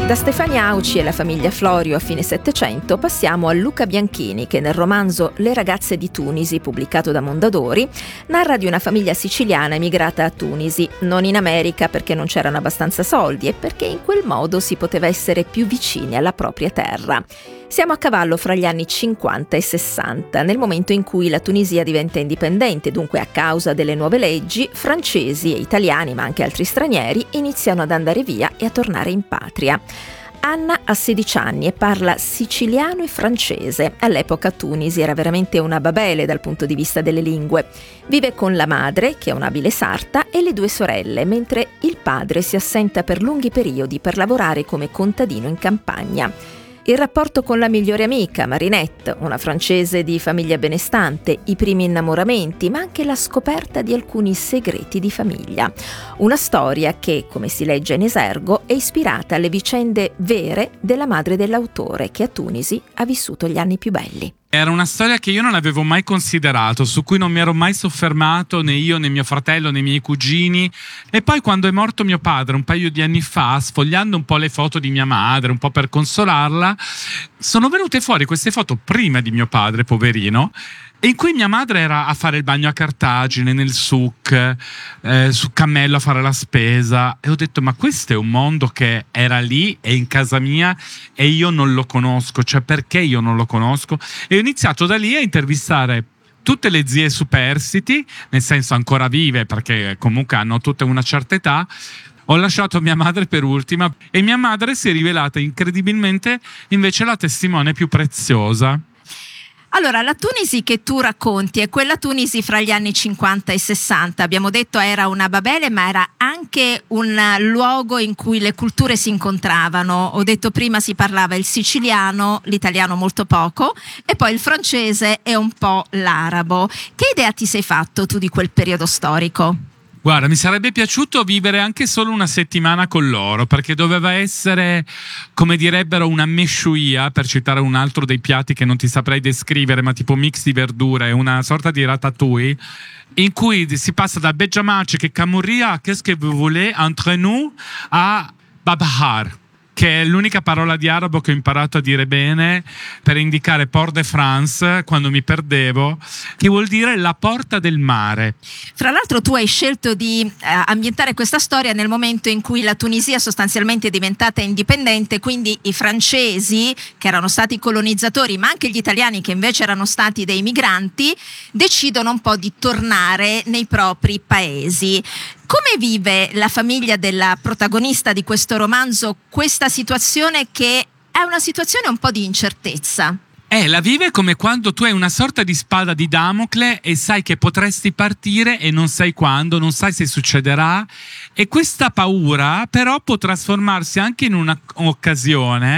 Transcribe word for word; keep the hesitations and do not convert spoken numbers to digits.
Da Stefania Auci e la famiglia Florio a fine Settecento passiamo a Luca Bianchini, che nel romanzo Le ragazze di Tunisi, pubblicato da Mondadori, narra di una famiglia siciliana emigrata a Tunisi, non in America perché non c'erano abbastanza soldi e perché in quel modo si poteva essere più vicini alla propria terra. Siamo a cavallo fra gli anni cinquanta e sessanta, nel momento in cui la Tunisia diventa indipendente, dunque a causa delle nuove leggi, francesi e italiani, ma anche altri stranieri, iniziano ad andare via e a tornare in patria. Anna ha sedici anni e parla siciliano e francese. All'epoca Tunisi era veramente una babele dal punto di vista delle lingue. Vive con la madre, che è un'abile sarta, e le due sorelle, mentre il padre si assenta per lunghi periodi per lavorare come contadino in campagna. Il rapporto con la migliore amica, Marinette, una francese di famiglia benestante, i primi innamoramenti, ma anche la scoperta di alcuni segreti di famiglia. Una storia che, come si legge in esergo, è ispirata alle vicende vere della madre dell'autore, che a Tunisi ha vissuto gli anni più belli. Era una storia che io non avevo mai considerato, su cui non mi ero mai soffermato, né io né mio fratello né i miei cugini. E poi quando è morto mio padre un paio di anni fa, sfogliando un po' le foto di mia madre, un po' per consolarla, sono venute fuori queste foto prima di mio padre, poverino, in cui mia madre era a fare il bagno a Cartagine, nel souk, eh, su Cammello a fare la spesa, e ho detto: ma questo è un mondo che era lì e in casa mia e io non lo conosco, cioè perché io non lo conosco? E ho iniziato da lì a intervistare tutte le zie superstiti, nel senso ancora vive perché comunque hanno tutte una certa età. Ho lasciato mia madre per ultima e mia madre si è rivelata incredibilmente invece la testimone più preziosa. Allora, la Tunisi che tu racconti è quella Tunisi fra gli anni cinquanta e sessanta. Abbiamo detto era una babele, ma era anche un luogo in cui le culture si incontravano. Ho detto prima si parlava il siciliano, l'italiano molto poco, e poi il francese e un po' l'arabo. Che idea ti sei fatto tu di quel periodo storico? Guarda, mi sarebbe piaciuto vivere anche solo una settimana con loro, perché doveva essere, come direbbero, una meshuia, per citare un altro dei piatti che non ti saprei descrivere, ma tipo mix di verdure, una sorta di ratatouille, in cui si passa da Beggiamaci che Camurria, qu'est-ce que vous voulez, entre nous, a Babahar, che è l'unica parola di arabo che ho imparato a dire bene per indicare Port de France quando mi perdevo, che vuol dire la porta del mare. Fra l'altro tu hai scelto di eh, ambientare questa storia nel momento in cui la Tunisia sostanzialmente è diventata indipendente, quindi i francesi, che erano stati colonizzatori, ma anche gli italiani, che invece erano stati dei migranti, decidono un po' di tornare nei propri paesi. Come vive la famiglia della protagonista di questo romanzo questa situazione, che è una situazione un po' di incertezza? Eh, la vive come quando tu hai una sorta di spada di Damocle e sai che potresti partire e non sai quando, non sai se succederà, e questa paura però può trasformarsi anche in un'occasione